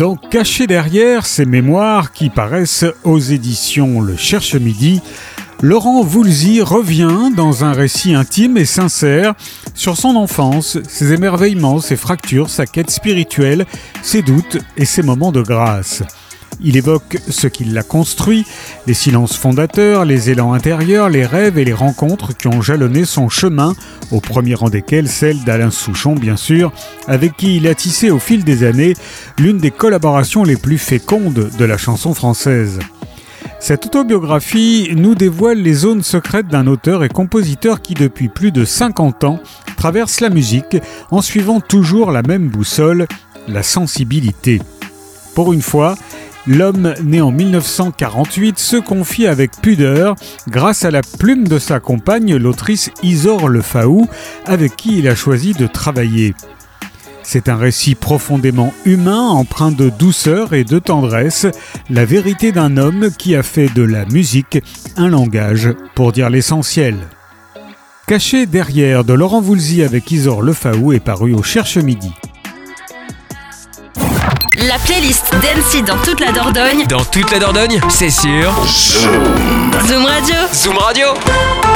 Dans Caché derrière ces mémoires qui paraissent aux éditions Le Cherche Midi, Laurent Voulzy revient dans un récit intime et sincère sur son enfance, ses émerveillements, ses fractures, sa quête spirituelle, ses doutes et ses moments de grâce. Il évoque ce qui l'a construit, les silences fondateurs, les élans intérieurs, les rêves et les rencontres qui ont jalonné son chemin, au premier rang desquels celle d'Alain Souchon, bien sûr, avec qui il a tissé au fil des années l'une des collaborations les plus fécondes de la chanson française. Cette autobiographie nous dévoile les zones secrètes d'un auteur et compositeur qui, depuis plus de 50 ans, traverse la musique en suivant toujours la même boussole, la sensibilité. Pour une fois, l'homme né en 1948 se confie avec pudeur grâce à la plume de sa compagne, l'autrice Isor Lefaou, avec qui il a choisi de travailler. C'est un récit profondément humain, empreint de douceur et de tendresse, la vérité d'un homme qui a fait de la musique un langage pour dire l'essentiel. Caché derrière de Laurent Voulzy avec Isor Lefaou est paru au Cherche Midi. La playlist d'M6 dans toute la Dordogne. Dans toute la Dordogne, c'est sûr. Zoom Radio. Zoom Radio.